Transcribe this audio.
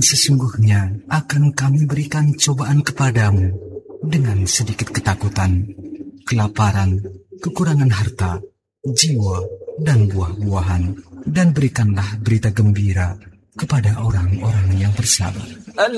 sesungguhnya akan kami berikan cobaan kepadamu dengan sedikit ketakutan, kelaparan, kekurangan harta, jiwa, dan buah-buahan. Dan berikanlah berita gembira kepada orang-orang yang bersabar.